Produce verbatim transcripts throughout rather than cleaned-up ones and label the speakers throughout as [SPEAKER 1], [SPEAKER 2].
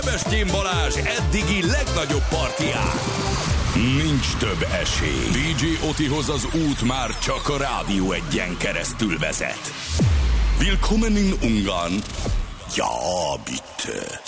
[SPEAKER 1] Sebestyén Balázs eddigi legnagyobb partián. Nincs több esély. dé dzsé Otihoz az út már csak a Rádió Egyen keresztül vezet. Willkommen in Ungarn. Ja, bitte.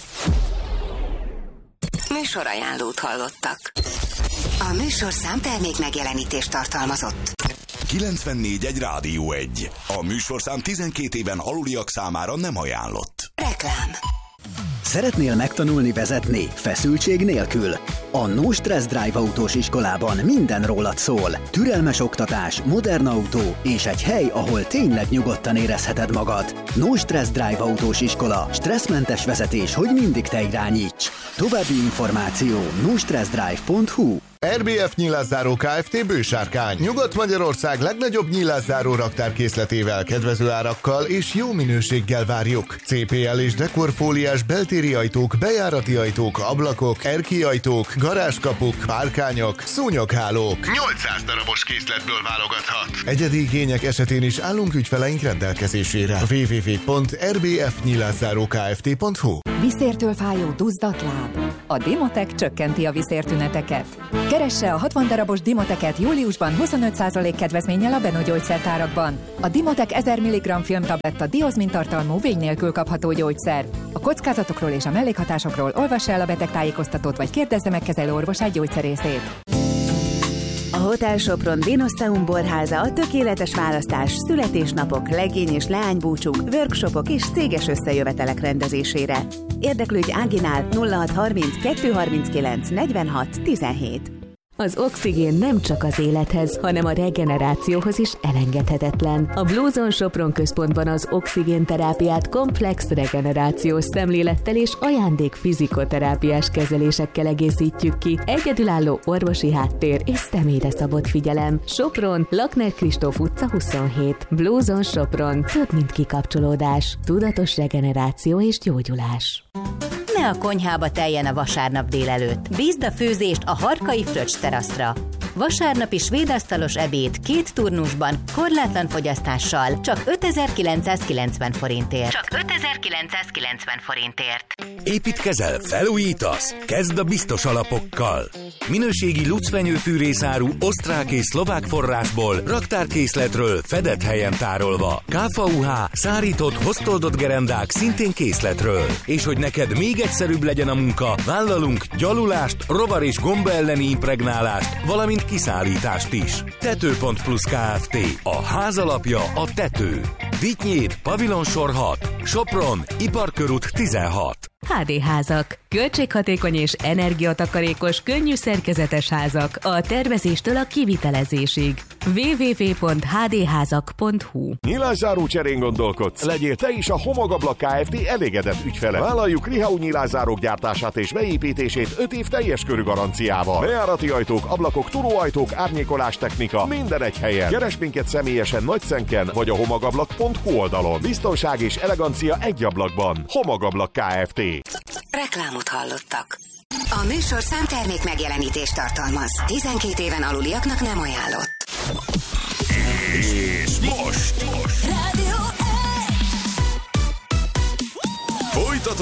[SPEAKER 2] Műsorajánlót hallottak. A műsorszám termék megjelenítést tartalmazott.
[SPEAKER 1] kilencvennégy egy Rádió Egy. A műsorszám tizenkét éven aluliak számára nem ajánlott.
[SPEAKER 2] Reklám.
[SPEAKER 3] Szeretnél megtanulni vezetni feszültség nélkül? A No Stress Drive autós iskolában minden rólad szól. Türelmes oktatás, modern autó és egy hely, ahol tényleg nyugodtan érezheted magad. No Stress Drive autós iskola. Stresszmentes vezetés, hogy mindig te irányíts. További információ no stress drive pont hu.
[SPEAKER 4] er bé ef Nyilászáró Kft. Bősárkány. Nyugat-Magyarország legnagyobb nyilászáró raktárkészletével, kedvező árakkal és jó minőséggel várjuk. cé pé el és dekorfóliás beltéri ajtók, bejárati ajtók, ablakok, erki ajtók, garázskapuk, párkányok, szúnyoghálók. nyolcszáz darabos készletből válogathat. Egyedi igények esetén is állunk ügyfeleink rendelkezésére. double-u double-u double-u pont er bé ef nyilászáró kft pont hu.
[SPEAKER 5] Viszértől fájó duzzadt láb. A Dimotec csökkenti a viszértüneteket. Keresse a hatvan darabos Dimoteket júliusban huszonöt százalék kedvezménnyel a Beno gyógyszertárakban. A Dimotec ezer milligramm filmtabletta diozmin-tartalmú vény nélkül kapható gyógyszer. A kockázatokról és a mellékhatásokról olvassa el a betegtájékoztatót, vagy kérdezze meg kezelő orvosát, gyógyszerészét.
[SPEAKER 6] A Hotel Sopron Dinoszteum Borháza a tökéletes választás születésnapok, legény- és leánybúcsúk, workshopok és céges összejövetelek rendezésére. Érdeklődj Áginál nulla hat harminc kettő harminckilenc negyvenhat tizenhét.
[SPEAKER 7] Az oxigén nem csak az élethez, hanem a regenerációhoz is elengedhetetlen. A Blue Zone Sopron központban az oxigénterápiát komplex regenerációs szemlélettel és ajándék fizikoterápiás kezelésekkel egészítjük ki. Egyedülálló orvosi háttér és személyre szabott figyelem. Sopron, Lakner Kristóf utca huszonhét. Blue Zone Sopron. Több, mint kikapcsolódás. Tudatos regeneráció és gyógyulás.
[SPEAKER 8] Ne a konyhába teljen a vasárnap délelőtt. Bízd a főzést a Harkai Fröccs teraszra. Vasárnapi svédasztalos ebéd két turnusban, korlátlan fogyasztással, csak ötezer-kilencszázkilencven forintért. Csak ötezer-kilencszázkilencven forintért.
[SPEAKER 1] Építkezel, felújítasz? Kezd a biztos alapokkal. Minőségi lucfenyőfűrészáru osztrák és szlovák forrásból, raktárkészletről fedett helyen tárolva. ká ef u há, szárított, hoztoldott gerendák szintén készletről. És hogy neked még egyszerűbb legyen a munka, vállalunk gyalulást, rovar és gomba elleni impregnálást, valamint kiszállítást is. Tető.plusz Kft. A ház alapja a tető. Vitynyéd, Pavilonsor hat, Sopron, Iparkörút tizenhat.
[SPEAKER 7] há dé házak. Költséghatékony és energiatakarékos, könnyű szerkezetes házak a tervezéstől a kivitelezésig. double-u double-u double-u pont há dé házak pont hu.
[SPEAKER 9] Nyilászáró cserén gondolkodsz? Legyél te is a Homogablak Kft. Elégedett ügyfele. Vállaljuk Rihau nyilászárók gyártását és beépítését öt év teljes körű garanciával. Bejárati ajtók, ablakok, turóajtók, árnyékolás technika, minden egy helyen. Keres minket személyesen Nagyszenken vagy a homogablak pont hu oldalon. Biztonság és elegancia egy ablakban. Homogablak Kft.
[SPEAKER 2] Reklámot hallottak. A műsorszám termék megjelenítést tartalmaz. tizenkét éven aluliaknak nem ajánlott.
[SPEAKER 1] És most, most.
[SPEAKER 2] Rádió